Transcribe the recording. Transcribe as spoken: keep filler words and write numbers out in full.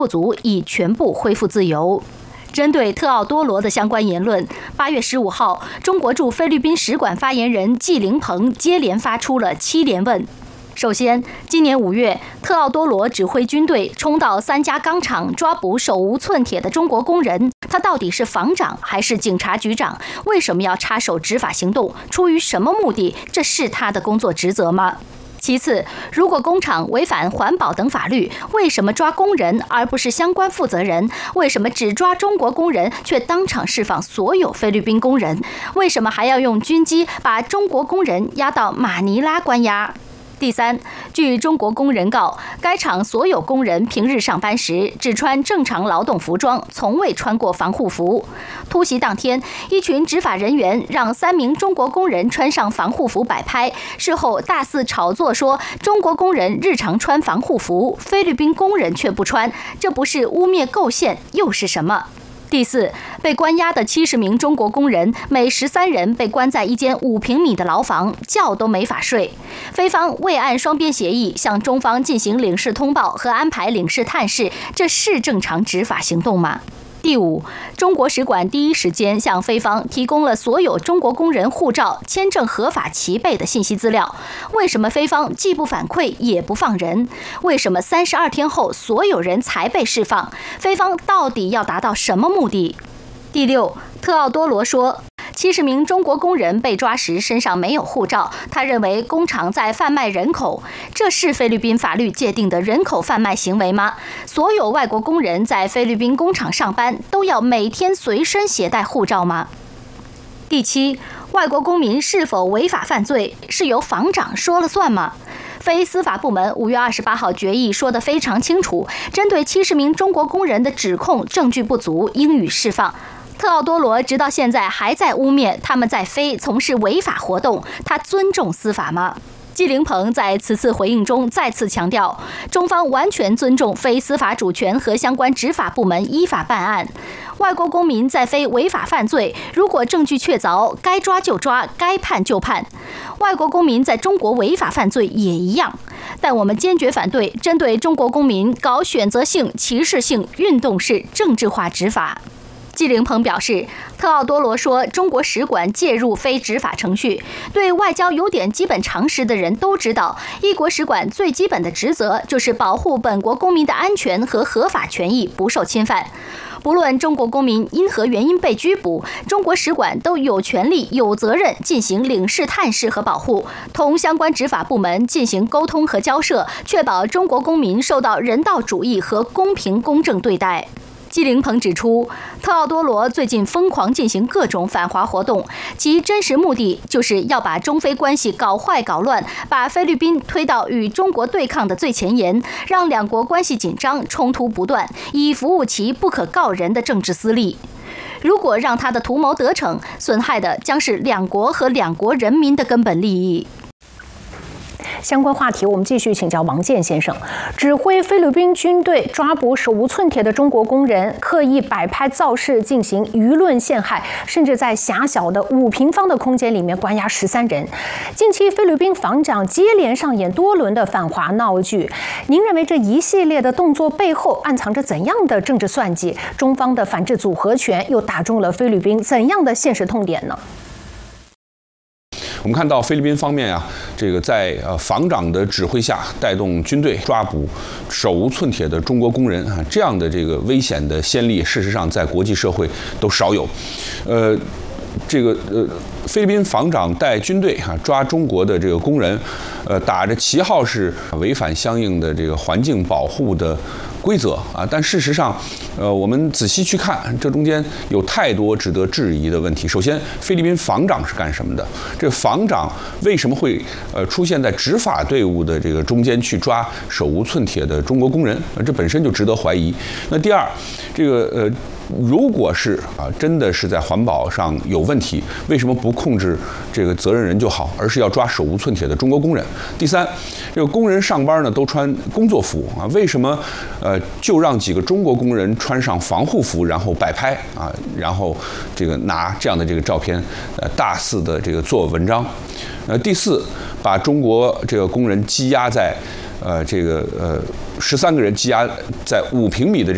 不足，已全部恢复自由。针对特奥多罗的相关言论，八月十五号，中国驻菲律宾使馆发言人纪凌鹏接连发出了七连问。首先，今年五月，特奥多罗指挥军队冲到三家钢厂抓捕手无寸铁的中国工人，他到底是防长还是警察局长？为什么要插手执法行动？出于什么目的？这是他的工作职责吗？其次，如果工厂违反环保等法律，为什么抓工人而不是相关负责人？为什么只抓中国工人，却当场释放所有菲律宾工人？为什么还要用军机把中国工人押到马尼拉关押？第三，据中国工人告，该厂所有工人平日上班时只穿正常劳动服装，从未穿过防护服。突袭当天，一群执法人员让三名中国工人穿上防护服摆拍，事后大肆炒作说中国工人日常穿防护服，菲律宾工人却不穿，这不是污蔑构陷又是什么？第四，被关押的七十名中国工人，每十三人被关在一间五平米的牢房，觉都没法睡。菲方未按双边协议向中方进行领事通报和安排领事探视，这是正常执法行动吗？第五，中国使馆第一时间向菲方提供了所有中国工人护照、签证合法齐备的信息资料。为什么菲方既不反馈也不放人？为什么三十二天后所有人才被释放？菲方到底要达到什么目的？第六，特奥多罗说，七十名中国工人被抓时身上没有护照，他认为工厂在贩卖人口，这是菲律宾法律界定的人口贩卖行为吗？所有外国工人在菲律宾工厂上班都要每天随身携带护照吗？第七，外国公民是否违法犯罪是由防长说了算吗？非司法部门五月二十八号决议说得非常清楚，针对七十名中国工人的指控证据不足，应予释放。特奥多罗直到现在还在污蔑他们在菲从事违法活动，他尊重司法吗？纪凌鹏在此次回应中再次强调，中方完全尊重非司法主权和相关执法部门依法办案。外国公民在菲违法犯罪，如果证据确凿，该抓就抓，该判就判。外国公民在中国违法犯罪也一样，但我们坚决反对针对中国公民搞选择性、歧视性、运动式政治化执法。纪凌鹏表示，特奥多罗说中国使馆介入非执法程序，对外交有点基本常识的人都知道，一国使馆最基本的职责就是保护本国公民的安全和合法权益不受侵犯。不论中国公民因何原因被拘捕，中国使馆都有权利、有责任进行领事探视和保护，同相关执法部门进行沟通和交涉，确保中国公民受到人道主义和公平公正对待。纪凌鹏指出，特奥多罗最近疯狂进行各种反华活动，其真实目的就是要把中菲关系搞坏搞乱，把菲律宾推到与中国对抗的最前沿，让两国关系紧张、冲突不断，以服务其不可告人的政治私利。如果让他的图谋得逞，损害的将是两国和两国人民的根本利益。 相关话题，我们继续请教王健先生。指挥菲律宾军队抓捕手无寸铁的中国工人，刻意摆拍造势，进行舆论陷害，甚至在狭小的五平方的空间里面关押十三人。近期菲律宾防长接连上演多轮的反华闹剧，您认为这一系列的动作背后暗藏着怎样的政治算计？中方的反制组合拳又打中了菲律宾怎样的现实痛点呢？ 我们看到菲律宾方面啊，这个在呃防长的指挥下，带动军队抓捕手无寸铁的中国工人啊，这样的这个危险的先例，事实上在国际社会都少有。呃，这个呃，菲律宾防长带军队啊抓中国的这个工人，呃，打着旗号是违反相应的这个环境保护的规则啊，但事实上，呃，我们仔细去看，这中间有太多值得质疑的问题。首先，菲律宾防长是干什么的？这个防长为什么会呃出现在执法队伍的这个中间去抓手无寸铁的中国工人？呃，这本身就值得怀疑。那第二，这个呃。如果是啊，真的是在环保上有问题，为什么不控制这个责任人就好，而是要抓手无寸铁的中国工人？第三，这个工人上班呢都穿工作服啊，为什么呃就让几个中国工人穿上防护服，然后摆拍啊，然后这个拿这样的这个照片，呃大肆的这个做文章？呃，第四，把中国这个工人羁押在呃这个呃十三个人羁押在五平米的这